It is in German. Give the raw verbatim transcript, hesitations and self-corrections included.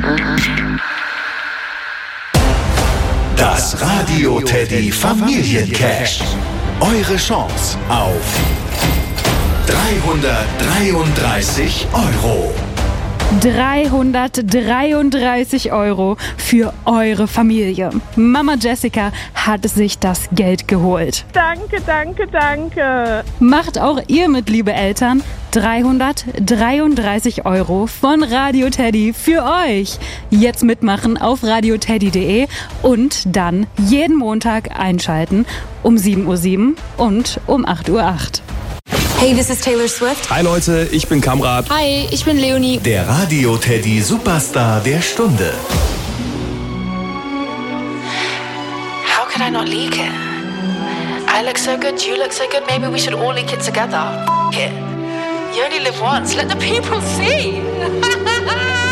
Das Radio Teddy Familiencash. Eure Chance auf dreihundertdreiunddreißig Euro. dreihundertdreiunddreißig Euro für eure Familie. Mama Jessica hat sich das Geld geholt. Danke, danke, danke. Macht auch ihr mit, liebe Eltern. dreihundertdreiunddreißig Euro von Radio Teddy für euch. Jetzt mitmachen auf radioteddy punkt de und dann jeden Montag einschalten um sieben Uhr sieben und um acht Uhr acht. Hey, this is Taylor Swift. Hi Leute, ich bin Kamrat. Hi, ich bin Leonie. Der Radio Teddy Superstar der Stunde. How could I not leak it? I look so good, you look so good, maybe we should all leak it together. F it. You only live once, let the people see.